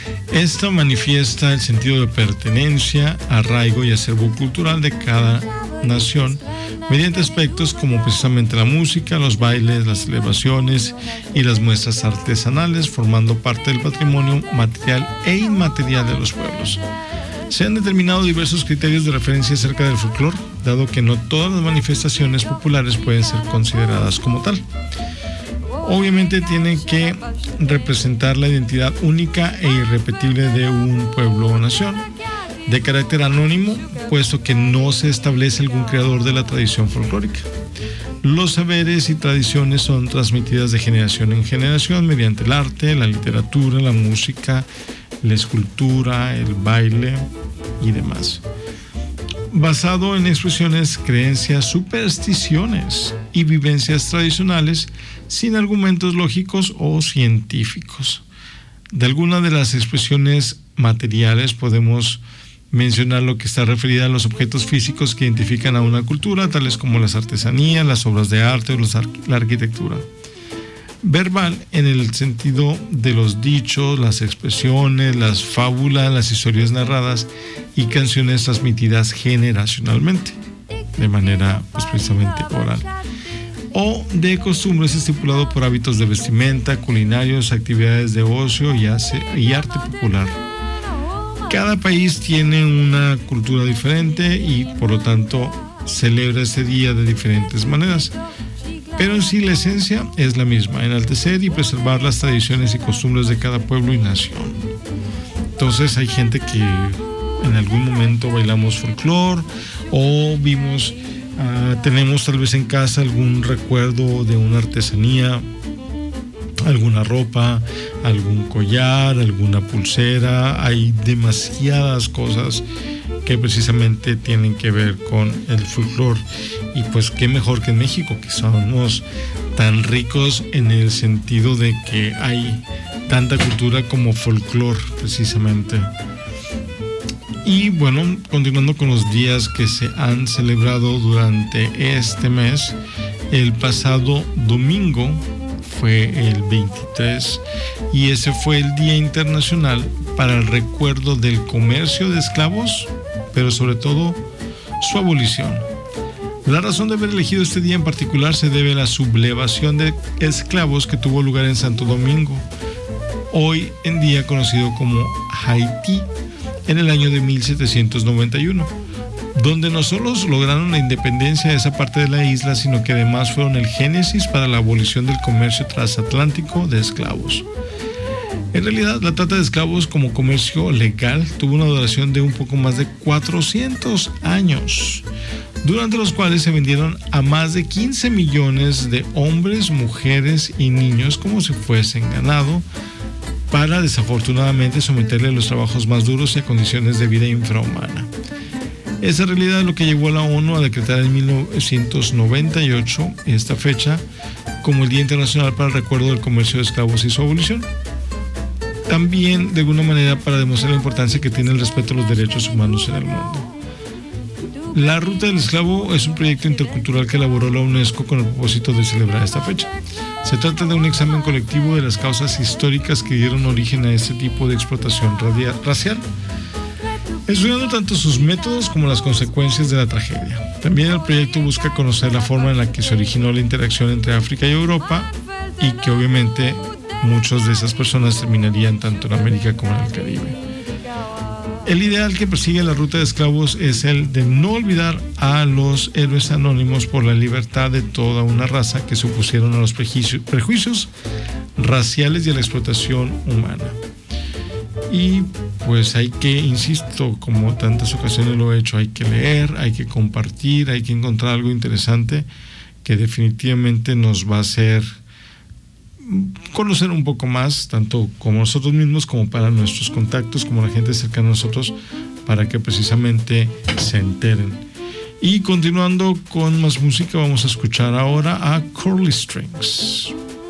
Esta manifiesta el sentido de pertenencia, arraigo y acervo cultural de cada nación mediante aspectos como precisamente la música, los bailes, las celebraciones y las muestras artesanales, formando parte del patrimonio material e inmaterial de los pueblos. Se han determinado diversos criterios de referencia acerca del folclore, dado que no todas las manifestaciones populares pueden ser consideradas como tal. Obviamente tienen que representar la identidad única e irrepetible de un pueblo o nación, de carácter anónimo, puesto que no se establece algún creador de la tradición folclórica. Los saberes y tradiciones son transmitidas de generación en generación mediante el arte, la literatura, la música, la escultura, el baile y demás. Basado en expresiones, creencias, supersticiones y vivencias tradicionales sin argumentos lógicos o científicos. De alguna de las expresiones materiales podemos mencionar lo que está referida a los objetos físicos que identifican a una cultura, tales como las artesanías, las obras de arte o la arquitectura. Verbal en el sentido de los dichos, las expresiones, las fábulas, las historias narradas y canciones transmitidas generacionalmente, de manera precisamente oral. O de costumbres estipulado por hábitos de vestimenta, culinarios, actividades de ocio y arte popular. Cada país tiene una cultura diferente y por lo tanto celebra este día de diferentes maneras. Pero en sí la esencia es la misma, enaltecer y preservar las tradiciones y costumbres de cada pueblo y nación. Entonces hay gente que en algún momento bailamos folclore o tenemos tal vez en casa algún recuerdo de una artesanía, alguna ropa, algún collar, alguna pulsera. Hay demasiadas cosas que precisamente tienen que ver con el folclore. Y pues qué mejor que en México, que somos tan ricos en el sentido de que hay tanta cultura como folclore precisamente. Y bueno, continuando con los días que se han celebrado durante este mes, el pasado domingo fue el 23 y ese fue el Día Internacional para el recuerdo del comercio de esclavos, pero sobre todo su abolición. La razón de haber elegido este día en particular se debe a la sublevación de esclavos que tuvo lugar en Santo Domingo, hoy en día conocido como Haití, en el año de 1791, donde no solo lograron la independencia de esa parte de la isla, sino que además fueron el génesis para la abolición del comercio transatlántico de esclavos. En realidad, la trata de esclavos como comercio legal tuvo una duración de un poco más de 400 años, durante los cuales se vendieron a más de 15 millones de hombres, mujeres y niños como si fuesen ganado, para desafortunadamente someterle a los trabajos más duros y a condiciones de vida infrahumana. Esa realidad es lo que llevó a la ONU a decretar en 1998 esta fecha como el Día Internacional para el Recuerdo del Comercio de Esclavos y su abolición. También, de alguna manera, para demostrar la importancia que tiene el respeto a los derechos humanos en el mundo. La Ruta del Esclavo es un proyecto intercultural que elaboró la UNESCO con el propósito de celebrar esta fecha. Se trata de un examen colectivo de las causas históricas que dieron origen a este tipo de explotación racial, estudiando tanto sus métodos como las consecuencias de la tragedia. También el proyecto busca conocer la forma en la que se originó la interacción entre África y Europa y que obviamente muchas de esas personas terminarían tanto en América como en el Caribe. El ideal que persigue la Ruta de Esclavos es el de no olvidar a los héroes anónimos por la libertad de toda una raza que se opusieron a los prejuicios raciales y a la explotación humana. Y pues hay que, insisto, como tantas ocasiones lo he hecho, hay que leer, hay que compartir, hay que encontrar algo interesante que definitivamente nos va a hacer conocer un poco más, tanto como nosotros mismos, como para nuestros contactos, como la gente cercana a nosotros, para que precisamente se enteren. Y continuando con más música, vamos a escuchar ahora a Curly Strings.